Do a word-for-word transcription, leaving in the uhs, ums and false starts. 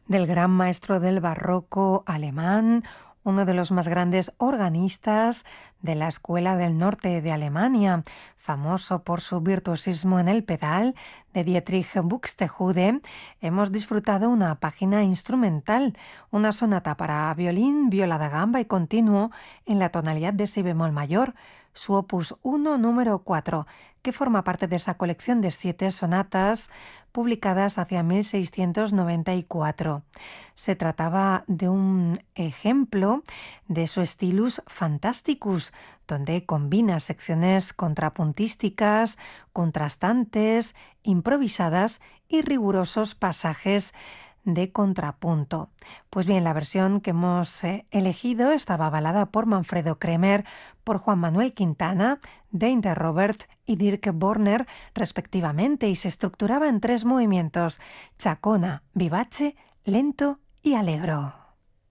del gran maestro del barroco alemán, uno de los más grandes organistas de la Escuela del Norte de Alemania, famoso por su virtuosismo en el pedal, de Dietrich Buxtehude, hemos disfrutado una página instrumental, una sonata para violín, viola da gamba y continuo en la tonalidad de si bemol mayor, su opus uno número cuatro, que forma parte de esa colección de siete sonatas publicadas hacia mil seiscientos noventa y cuatro. Se trataba de un ejemplo de su Stilus Fantasticus, donde combina secciones contrapuntísticas, contrastantes, improvisadas y rigurosos pasajes de contrapunto. Pues bien, la versión que hemos eh, elegido estaba avalada por Manfredo Kremer, por Juan Manuel Quintana, Deinter Robert y Dirk Borner, respectivamente, y se estructuraba en tres movimientos: chacona, vivace, lento y alegro.